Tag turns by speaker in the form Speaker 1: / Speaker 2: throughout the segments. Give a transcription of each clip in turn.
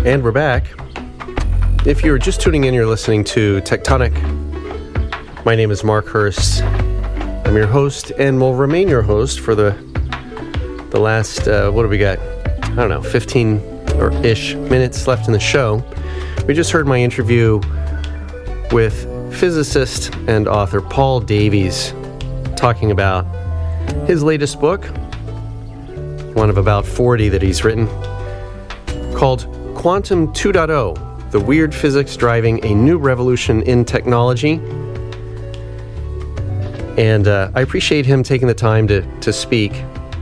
Speaker 1: And we're back. If you're just tuning in, you're listening to Tectonic. My name is Mark Hurst. I'm your host and will remain your host for the last, what do we got? I don't know, 15 or ish minutes left in the show. We just heard my interview with physicist and author Paul Davies talking about his latest book, one of about 40 that he's written, called Quantum 2.0, The Weird Physics Driving a New Revolution in Technology. And I appreciate him taking the time to speak.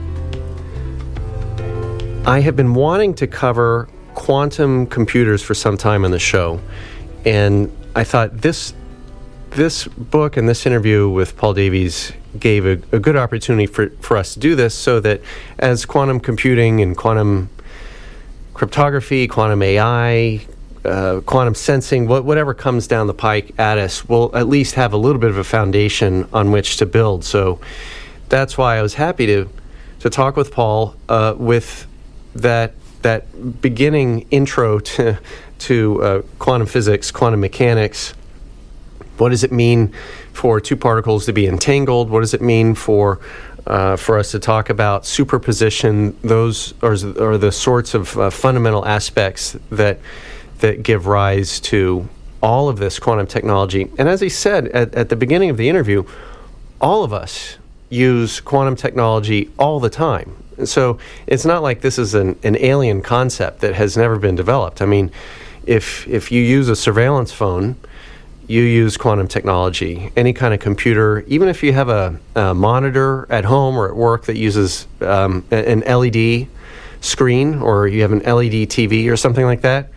Speaker 1: I have been wanting to cover quantum computers for some time on the show, and I thought this book and this interview with Paul Davies gave a good opportunity for us to do this, so that as quantum computing and quantum cryptography, quantum AI, quantum sensing, whatever comes down the pike at us, we'll at least have a little bit of a foundation on which to build. So that's why I was happy to talk with Paul with that beginning intro to quantum physics, quantum mechanics. What does it mean for two particles to be entangled? What does it mean for us to talk about superposition? Those are the sorts of fundamental aspects that give rise to all of this quantum technology. And as he said at the beginning of the interview, all of us use quantum technology all the time. So it's not like this is an alien concept that has never been developed. I mean, if you use a surveillance phone, you use quantum technology. Any kind of computer, even if you have a monitor at home or at work that uses an LED screen, or you have an LED TV or something like that,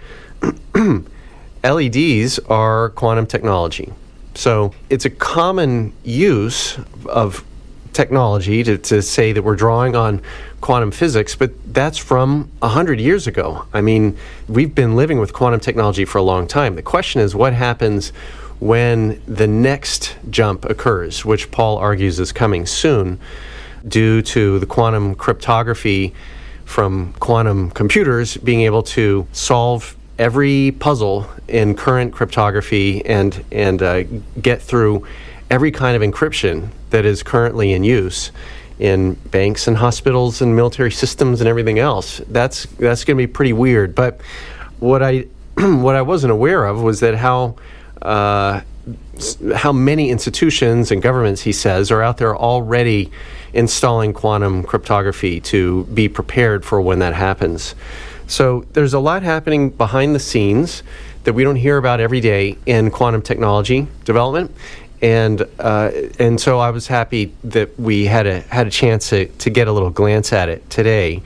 Speaker 1: LEDs are quantum technology. So it's a common use of technology to say that we're drawing on quantum physics, but that's from 100 years ago. I mean, we've been living with quantum technology for a long time. The question is, what happens when the next jump occurs, which Paul argues is coming soon, due to the quantum cryptography from quantum computers being able to solve every puzzle in current cryptography and get through every kind of encryption that is currently in use in banks and hospitals and military systems and everything else. That's going to be pretty weird. But what I wasn't aware of was that how many institutions and governments, he says, are out there already installing quantum cryptography to be prepared for when that happens. So there's a lot happening behind the scenes that we don't hear about every day in quantum technology development. And so I was happy that we had a chance to get a little glance at it today.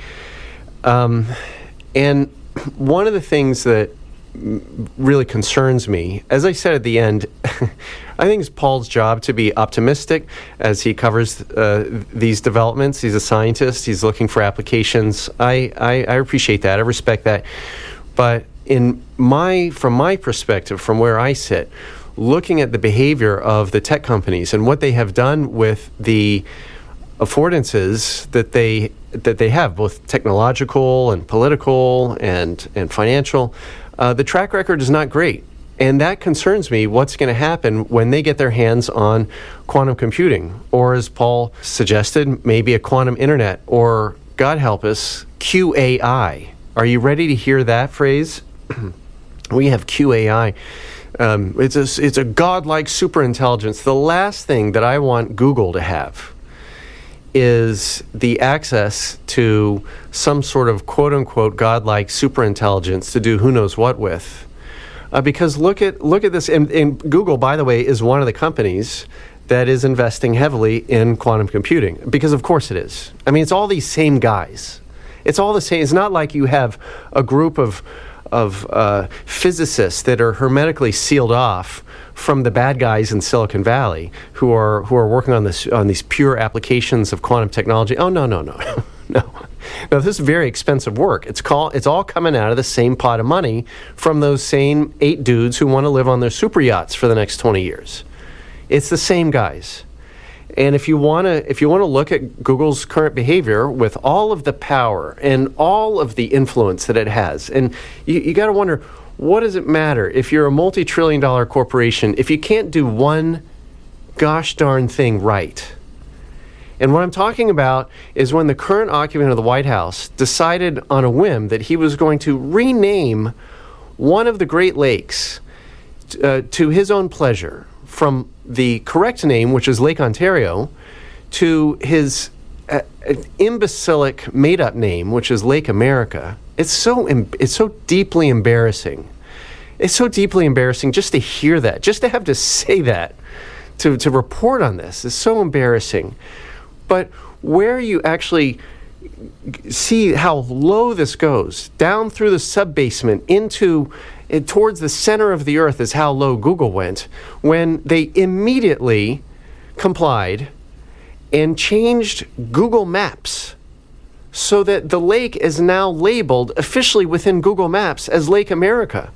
Speaker 1: And one of the things that really concerns me, as I said at the end, I think it's Paul's job to be optimistic as he covers these developments. He's a scientist. He's looking for applications. I appreciate that. I respect that. But from my perspective, from where I sit, looking at the behavior of the tech companies and what they have done with the affordances that they have, both technological and political and financial, the track record is not great. And that concerns me, what's going to happen when they get their hands on quantum computing, or as Paul suggested, maybe a quantum internet, or, God help us, QAI. Are you ready to hear that phrase? We have QAI. It's a godlike superintelligence. The last thing that I want Google to have is the access to some sort of quote-unquote godlike superintelligence to do who knows what with. Because look at this, and Google, by the way, is one of the companies that is investing heavily in quantum computing, because of course it is. I mean, it's all these same guys. It's all the same. It's not like you have a group of physicists that are hermetically sealed off from the bad guys in Silicon Valley who are working on these pure applications of quantum technology. Oh, no. No, this is very expensive work. It's all coming out of the same pot of money from those same 8 dudes who want to live on their super yachts for the next 20 years. It's the same guys. And if you want to look at Google's current behavior with all of the power and all of the influence that it has, and you got to wonder, what does it matter if you're a multi-trillion-dollar corporation if you can't do one gosh darn thing right? And what I'm talking about is when the current occupant of the White House decided on a whim that he was going to rename one of the Great Lakes to his own pleasure, from the correct name, which is Lake Ontario, to his imbecilic made-up name, which is Lake America. It's so deeply embarrassing. It's so deeply embarrassing just to hear that, just to have to say that, to report on this is so embarrassing. But where you actually see how low this goes, down through the sub-basement towards the center of the earth, is how low Google went when they immediately complied and changed Google Maps so that the lake is now labeled officially within Google Maps as Lake America.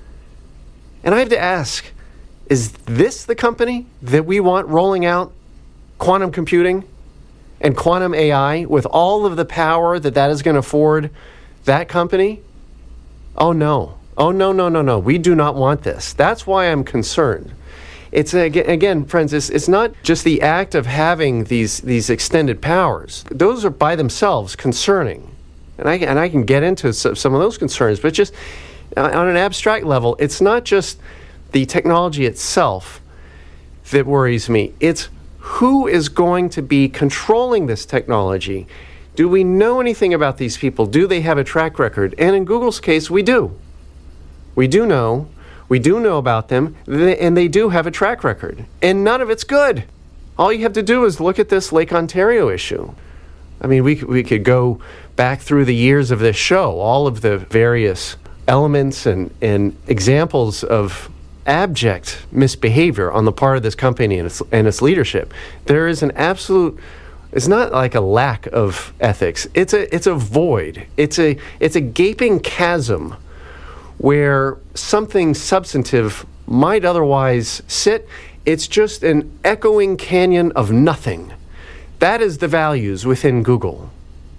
Speaker 1: And I have to ask, is this the company that we want rolling out quantum computing and quantum AI with all of the power that is going to afford that company? Oh no. Oh, no. We do not want this. That's why I'm concerned. It's, again, friends, it's not just the act of having these extended powers. Those are by themselves concerning. And I can get into some of those concerns, but just on an abstract level, it's not just the technology itself that worries me. It's who is going to be controlling this technology. Do we know anything about these people? Do they have a track record? And in Google's case, we do. We do know about them, and they do have a track record. And none of it's good. All you have to do is look at this Lake Ontario issue. I mean, we could go back through the years of this show, all of the various elements and examples of abject misbehavior on the part of this company and its leadership. There is an absolute, it's not like a lack of ethics. It's a void. It's a gaping chasm where something substantive might otherwise sit. It's just an echoing canyon of nothing. That is the values within Google.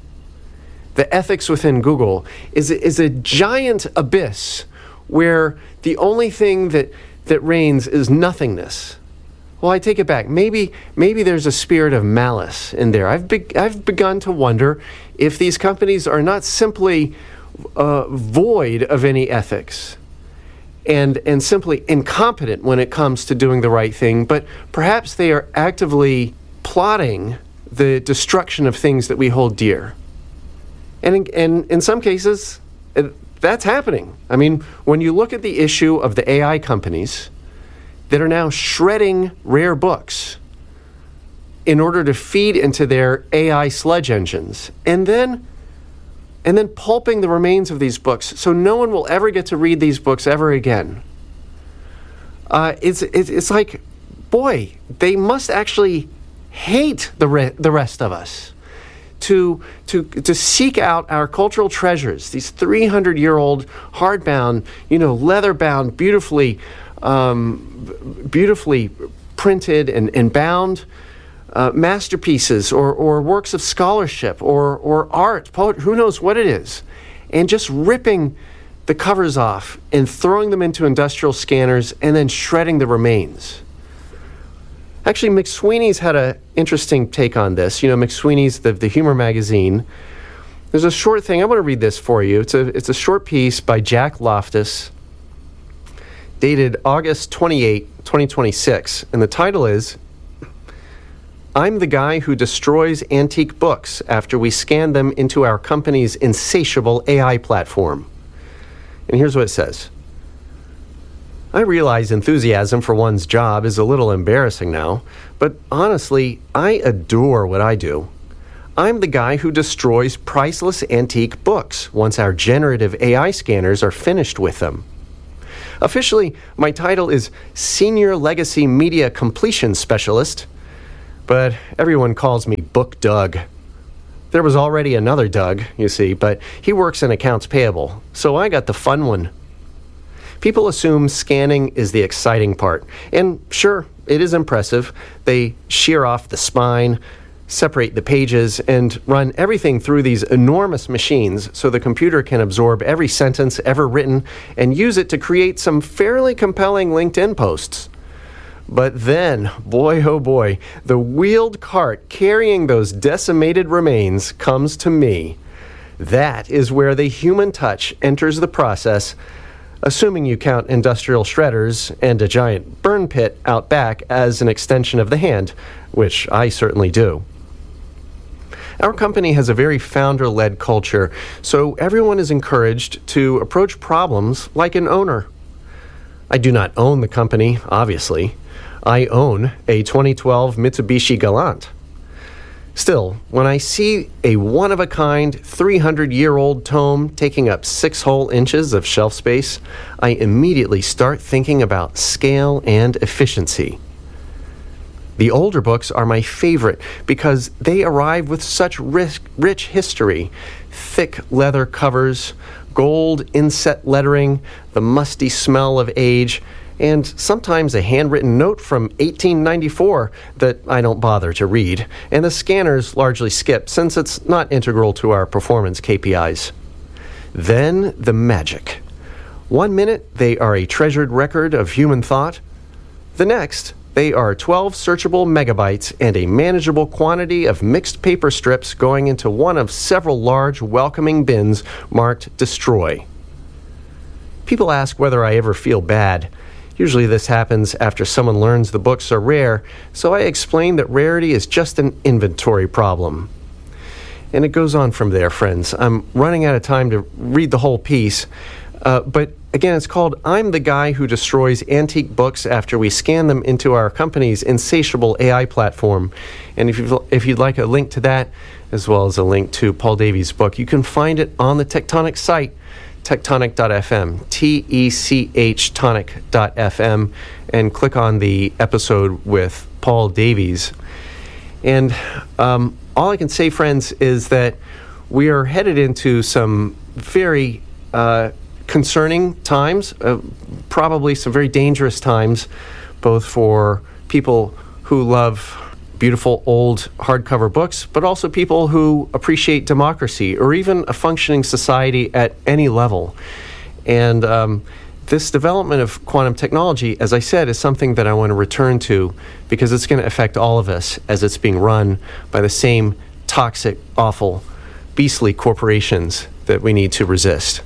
Speaker 1: The ethics within Google is a giant abyss where the only thing that reigns is nothingness. Well, I take it back. Maybe there's a spirit of malice in there. I've begun to wonder if these companies are not simply void of any ethics and simply incompetent when it comes to doing the right thing, but perhaps they are actively plotting the destruction of things that we hold dear. And in some cases, that's happening. I mean, when you look at the issue of the AI companies that are now shredding rare books in order to feed into their AI sludge engines, and then pulping the remains of these books so no one will ever get to read these books ever again. It's like, boy, they must actually hate the rest of us to seek out our cultural treasures, these 300-year-old hardbound, leather-bound, beautifully printed and bound masterpieces or works of scholarship or art, poetry, who knows what it is, and just ripping the covers off and throwing them into industrial scanners and then shredding the remains. Actually, McSweeney's had an interesting take on this. McSweeney's, the humor magazine. There's a short thing. I want to read this for you. It's a short piece by Jack Loftus, dated August 28, 2026. And the title is, "I'm the guy who destroys antique books after we scan them into our company's insatiable AI platform." And here's what it says. "I realize enthusiasm for one's job is a little embarrassing now, but honestly, I adore what I do. I'm the guy who destroys priceless antique books once our generative AI scanners are finished with them. Officially, my title is Senior Legacy Media Completion Specialist, but everyone calls me Book Doug. There was already another Doug, you see, but he works in accounts payable, so I got the fun one. People assume scanning is the exciting part. And sure, it is impressive. They shear off the spine, separate the pages, and run everything through these enormous machines so the computer can absorb every sentence ever written and use it to create some fairly compelling LinkedIn posts. But then, boy oh boy, the wheeled cart carrying those decimated remains comes to me. That is where the human touch enters the process, assuming you count industrial shredders and a giant burn pit out back as an extension of the hand, which I certainly do. Our company has a very founder-led culture, so everyone is encouraged to approach problems like an owner. I do not own the company, obviously. I own a 2012 Mitsubishi Galant. Still, when I see a one-of-a-kind 300-year-old tome taking up 6 whole inches of shelf space, I immediately start thinking about scale and efficiency. The older books are my favorite because they arrive with such rich history, thick leather covers, gold inset lettering, the musty smell of age, and sometimes a handwritten note from 1894 that I don't bother to read, and the scanners largely skip since it's not integral to our performance KPIs. Then the magic. 1 minute, they are a treasured record of human thought. The next, they are 12 searchable megabytes and a manageable quantity of mixed paper strips going into one of several large welcoming bins marked Destroy. People ask whether I ever feel bad. Usually this happens after someone learns the books are rare, so I explain that rarity is just an inventory problem. And it goes on from there, friends. I'm running out of time to read the whole piece, but again, it's called I'm the Guy Who Destroys Antique Books After We Scan Them into Our Company's Insatiable AI Platform. And if you'd like a link to that, as well as a link to Paul Davies' book, you can find it on the Tectonic site, tectonic.fm, Tech tonic.fm, and click on the episode with Paul Davies. And all I can say, friends, is that we are headed into some very concerning times, probably some very dangerous times, both for people who love beautiful old hardcover books, but also people who appreciate democracy or even a functioning society at any level. And this development of quantum technology, as I said, is something that I want to return to because it's going to affect all of us as it's being run by the same toxic, awful, beastly corporations that we need to resist.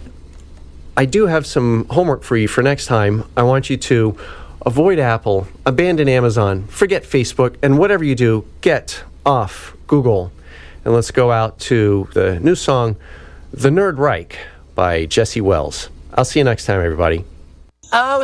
Speaker 1: I do have some homework for you for next time. I want you to avoid Apple, abandon Amazon, forget Facebook, and whatever you do, get off Google. And let's go out to the new song, The Nerd Reich by Jesse Wells. I'll see you next time, everybody.